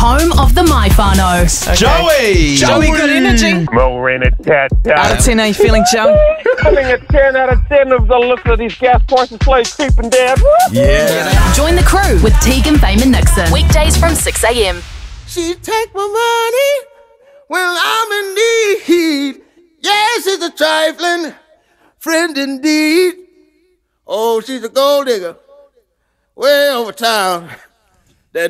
Home of the My Whānau. Joey! Joey, good energy. Out of 10, how you feeling, Joey? Feeling a 10 out of 10 of the look of these gas prices slowly creeping down. Yeah. Join the crew with Tegan, Fame and Nixon. Weekdays from 6 a.m. She take my money when I'm in need. Yes, she's a trifling friend indeed. Oh, she's a gold digger way over town.